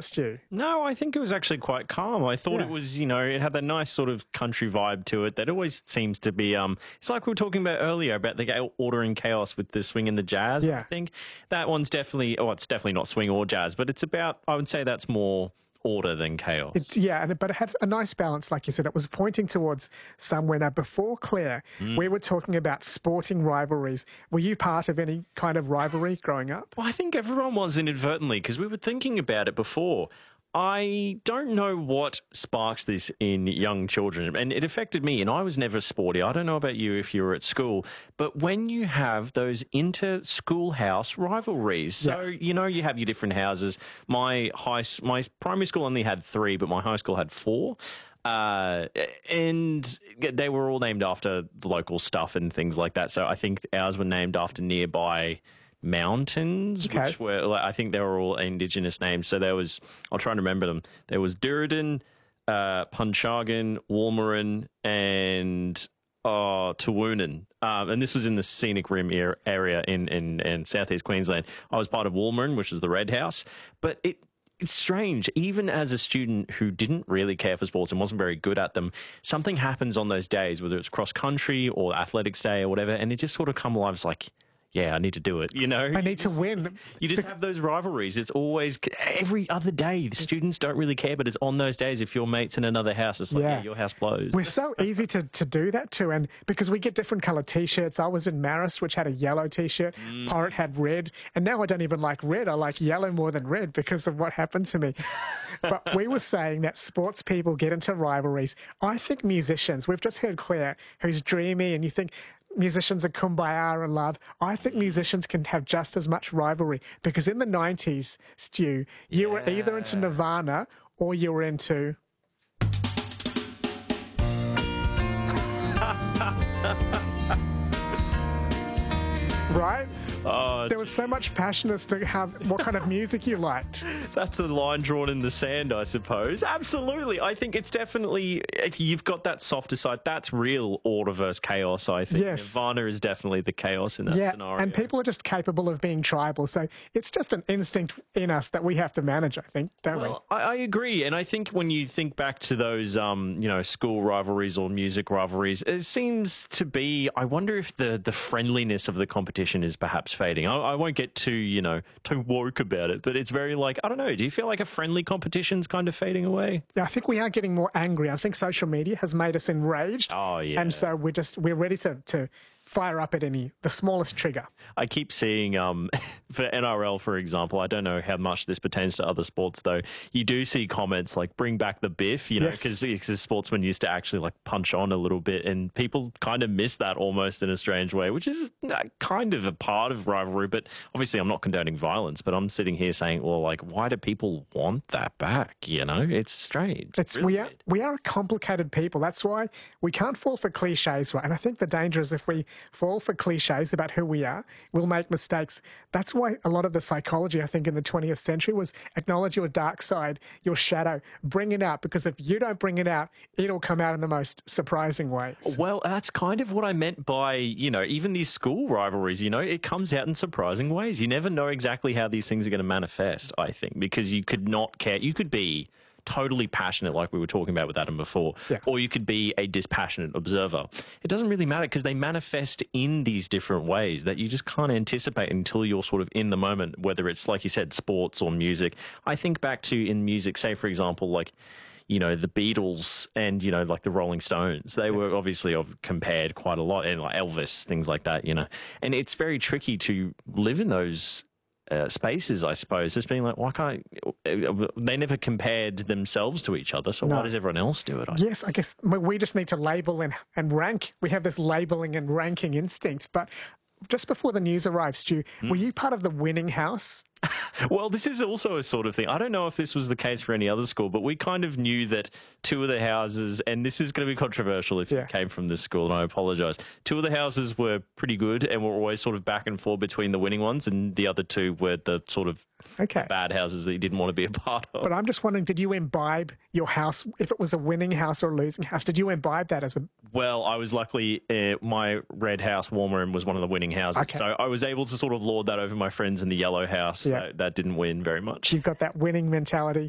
Stu? No, I think it was actually quite calm. I thought it was, it had that nice sort of country vibe to it that always seems to be, it's like we were talking about earlier about the order and chaos with the swing and the jazz. Yeah. I think that one's definitely, it's definitely not swing or jazz, but it's about, I would say that's more order than chaos. But it had a nice balance, like you said. It was pointing towards somewhere. Now, before Claire, we were talking about sporting rivalries. Were you part of any kind of rivalry growing up? Well, I think everyone was inadvertently because we were thinking about it before. I don't know what sparks this in young children, and it affected me, and I was never sporty. I don't know about you if you were at school, but when you have those inter-schoolhouse rivalries, so, you have your different houses. My primary school only had 3, but my high school had 4. And they were all named after the local stuff and things like that. So I think ours were named after nearby mountains, which were, I think they were all Indigenous names. So there was, I'll try and remember them. There was Duridan, Punchagan, Warmarin, and Tawunan. And this was in the Scenic Rim area in southeast Queensland. I was part of Warmarin, which is the Red House. But it's strange, even as a student who didn't really care for sports and wasn't very good at them, something happens on those days, whether it's cross country or athletics day or whatever, and it just sort of comes alive. It's like, yeah, I need to do it, I need to win. You just have those rivalries. It's always every other day. The students don't really care, but it's on those days. If your mate's in another house, it's like, your house blows. We're so easy to do that too, and because we get different colour T-shirts. I was in Marist, which had a yellow T-shirt. Porritt had red, and now I don't even like red. I like yellow more than red because of what happened to me. But we were saying that sports people get into rivalries. I think musicians, we've just heard Claire, who's dreamy, and you think musicians are kumbaya and love. I think musicians can have just as much rivalry because in the 90s, Stu, you were either into Nirvana or you were into... Right? Oh, there was so much passion as to what kind of music you liked. That's a line drawn in the sand, I suppose. Absolutely. I think it's definitely, you've got that softer side. That's real order versus chaos, I think. Yes. Nirvana is definitely the chaos in that scenario. And people are just capable of being tribal. So it's just an instinct in us that we have to manage, I think, don't we? I agree. And I think when you think back to those, school rivalries or music rivalries, it seems to be, I wonder if the friendliness of the competition is perhaps fading. I won't get too woke about it, but it's very like, I don't know, do you feel like a friendly competition's kind of fading away? Yeah, I think we are getting more angry. I think social media has made us enraged. Oh, yeah. And so we're ready to fire up at the smallest trigger. I keep seeing, for NRL, for example, I don't know how much this pertains to other sports, though. You do see comments like, bring back the biff, because sportsmen used to actually like punch on a little bit, and people kind of miss that almost in a strange way, which is kind of a part of rivalry. But obviously I'm not condoning violence, but I'm sitting here saying, well, like, why do people want that back? It's strange. We are complicated people. That's why we can't fall for cliches, right? And I think the danger is if we fall for cliches about who we are, we'll make mistakes. That's why a lot of the psychology, I think, in the 20th century was acknowledge your dark side, your shadow, bring it out, because if you don't bring it out, it'll come out in the most surprising ways. Well, that's kind of what I meant by, even these school rivalries, it comes out in surprising ways. You never know exactly how these things are going to manifest, I think, because you could not care. You could be totally passionate, like we were talking about with Adam before, or you could be a dispassionate observer. It doesn't really matter because they manifest in these different ways that you just can't anticipate until you're sort of in the moment, whether it's, like you said, sports or music. I think back to in music, say, for example, like, the Beatles and, like the Rolling Stones, they were obviously compared quite a lot, and like Elvis, things like that, and it's very tricky to live in those spaces, I suppose, just being like, why can't they never compared themselves to each other, so why does everyone else do it? I guess we just need to label and rank. We have this labeling and ranking instinct. But just before the news arrived, Stu, were you part of the winning house? Well, this is also a sort of thing. I don't know if this was the case for any other school, but we kind of knew that 2 of the houses, and this is going to be controversial if you came from this school, and I apologise. 2 of the houses were pretty good and were always sort of back and forth between the winning ones, and the other 2 were the sort of bad houses that you didn't want to be a part of. But I'm just wondering, did you imbibe your house, if it was a winning house or a losing house, did you imbibe that as a... Well, I was luckily, my red house, Warmarin, was one of the winning houses, so I was able to sort of lord that over my friends in the yellow house. So that didn't win very much. You've got that winning mentality.